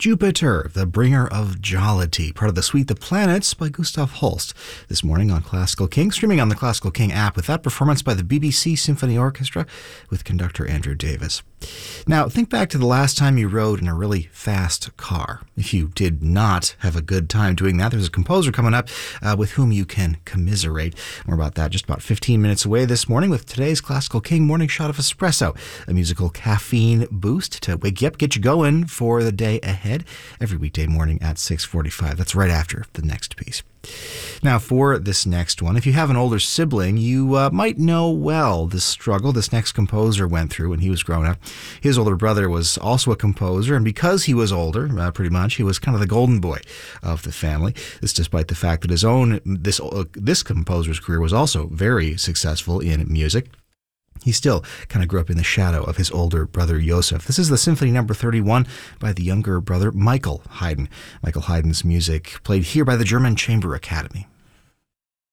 Jupiter, the bringer of jollity, part of the suite The Planets by Gustav Holst. This morning on Classical King, streaming on the Classical King app with that performance by the BBC Symphony Orchestra with conductor Andrew Davis. Now, think back to the last time you rode in a really fast car. If you did not have a good time doing that, there's a composer coming up with whom you can commiserate. More about that just about 15 minutes away this morning with today's Classical King Morning Shot of Espresso, a musical caffeine boost to wake you up, get you going for the day ahead, every weekday morning at 6:45. That's right after the next piece. Now, for this next one, if you have an older sibling, you might know well the struggle this next composer went through when he was growing up. His older brother was also a composer, and because he was older, pretty much, he was kind of the golden boy of the family. This despite the fact that this composer's career was also very successful in music. He still kind of grew up in the shadow of his older brother, Joseph. This is the Symphony No. 31 by the younger brother, Michael Haydn. Michael Haydn's music played here by the German Chamber Academy.